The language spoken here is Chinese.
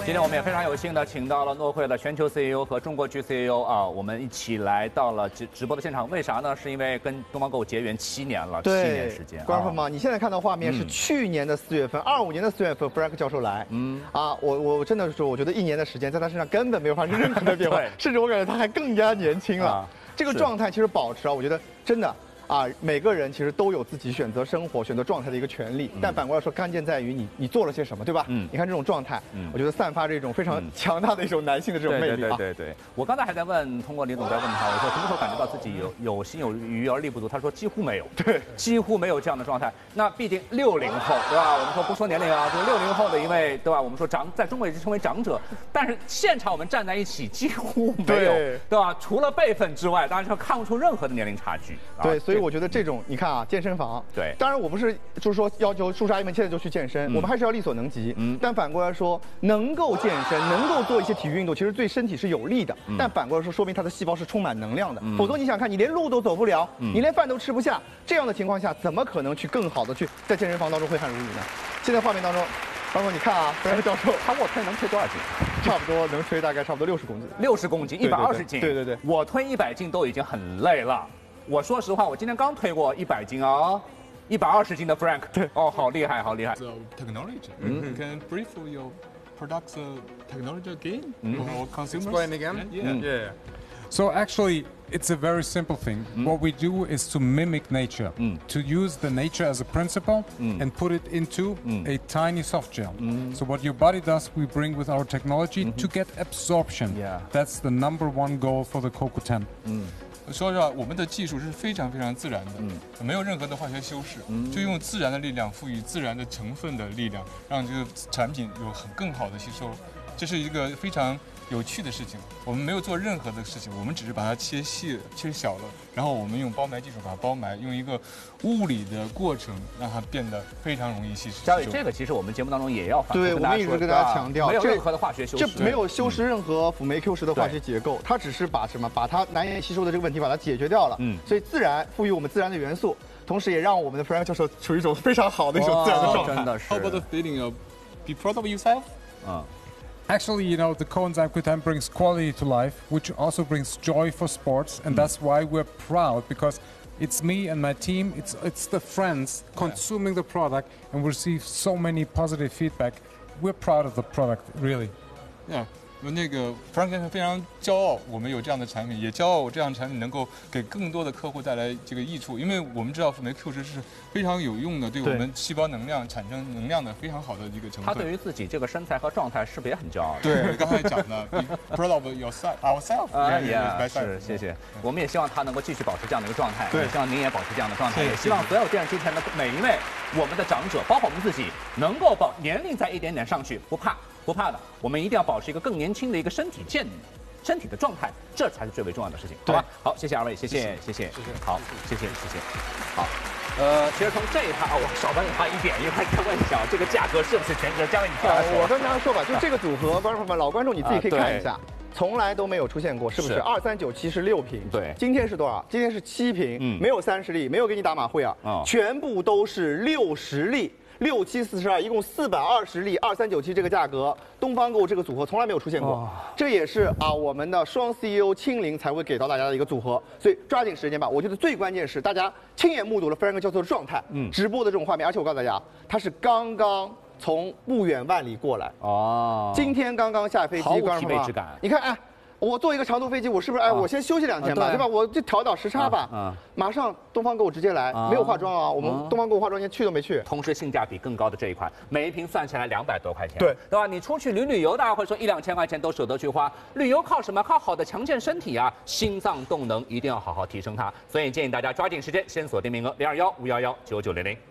今天我们也非常有幸的请到了诺绘的全球 CEO 和中国区 CEO 啊，我们一起来到了直播的现场。为啥呢？是因为跟东方购结缘7年了，7年时间。 观众朋友们，你现在看到画面是去年的4月份，25年的4月份 ，Frank 教授来。我真的是说，我觉得1年的时间在他身上根本没有发生任何的变化，甚至我感觉他还更加年轻了。这个状态其实保持啊，我觉得真的。每个人其实都有自己选择生活、选择状态的一个权利，但反过来说，关键在于你做了些什么，对吧？你看这种状态，我觉得散发着一种非常强大的一种男性的这种魅力啊。 对，我刚才还在问，通过李总在问他，我说什么时候感觉到自己有心有余而力不足？他说几乎没有， 对， 几乎没有这样的状态。那毕竟60后，对吧？我们说不说年龄啊，就是60后的一位，对吧？我们说在中国也是称为长者，但是现场我们站在一起几乎没有，对吧？除了辈分之外，当然是看不出任何的年龄差距。 对，所以我觉得这种你看啊，健身房， 对， 当然我不是就是说要求叔叔阿姨们现在就去健身，我们还是要力所能及。但反过来说，能够健身，能够做一些体育运动，其实对身体是有利的。但反过来说，说明他的细胞是充满能量的。否则你想看，你连路都走不了，你连饭都吃不下，这样的情况下，怎么可能去更好的去在健身房当中挥汗如雨呢？现在画面当中。包括你看啊，Frank教授， 他卧推能推多少斤？ 差不多能推大概差不多60公斤。 60公斤，120斤。 对， 我推100斤都已经很累了。我说实话，我今天刚推过100斤啊，120斤的 Frank。对，哦，好厉害，好厉害。 So technology, you can brief your products technology again for consumers. Explain again. Yeah. So actually, it's a very simple thing. What we do is to mimic nature, to use the nature as a principle and put it into a tiny soft gel. So what your body does, we bring with our technology to get absorption. That's the #1 goal for the CoQ10. 说实话，我们的技术是非常非常自然的，没有任何的化学修饰，就用自然的力量赋予自然的成分的力量，让这个产品有更好的吸收。这是一个非常有趣的事情。我们没有做任何的事情，我们只是把它切细、切小了，然后我们用包埋技术把它包埋，用一个物理的过程让它变得非常容易吸收。 嘉伟，这个其实我们节目当中也要反复对，我们一直跟大家强调， 没有任何的化学修饰， 这没有修饰任何辅酶 Q10的化学结构，它只是把把它难以吸收的这个问题把它解决掉了。所以自然赋予我们自然的元素，同时也让我们的 Frank 教授处于一种非常好的一种自然的状态。 真的是。 How about the feeling of be proud of yourself? Actually, you know, the coenzyme Q10 brings quality to life, which also brings joy for sports, and that's why we're proud, because it's me and my team, it's the friends consuming the product, and we receive so many positive feedback. We're proud of the product, really. Yeah. 那个 Frank 先生非常骄傲，我们有这样的产品，也骄傲这样的产品能够给更多的客户带来这个益处。因为我们知道辅酶 Q10是非常有用的，对我们细胞能量产生能量的非常好的一个成分。 他对于自己这个身材和状态是不是也很骄傲？ 对，刚才讲的 ，proud of ourselves。 是，谢谢。我们也希望他能够继续保持这样的一个状态， 对， 希望您也保持这样的状态，也希望所有电视机前的每一位我们的长者，包括我们自己，能够把年龄再一点点上去，不怕的，我们一定要保持一个更年轻的一个身体的状态，这才是最为重要的事情，好吧？好，谢谢二位，谢谢，好，谢谢，好。其实从这一趴啊，我少帮你发一点，因为还在问一下这个价格是不是全值？嘉伟，你听他说。 我跟大家说吧，就这个组合，观众朋友们，老观众你自己可以看一下，从来都没有出现过，是不是？2397是6瓶， 对， 今天是多少？今天是7瓶，没有30粒，没有给你打马虎眼，全部都是60粒。6742，一共420粒，2397这个价格，东方购这个组合从来没有出现过，这也是我们的双 CEO 亲临才会给到大家的一个组合，所以抓紧时间吧。我觉得最关键是大家亲眼目睹了 Frank 教授的状态，直播的这种画面，而且我告诉大家，他是刚刚从不远万里过来，今天刚刚下飞机， 毫无疲惫之感。 你看，我坐一个长途飞机，我是不是我先休息2天吧，对吧？我就调时差吧。马上东方购直接来，没有化妆啊，我们东方购化妆间去都没去。 同时性价比更高的这一款，每一瓶算下来200多块钱， 对吧？你出去旅游，大家会说1、2千块钱都舍得去花。旅游靠什么？靠好的强健身体啊，心脏动能一定要好好提升它。所以建议大家抓紧时间，先锁定名额0215119900。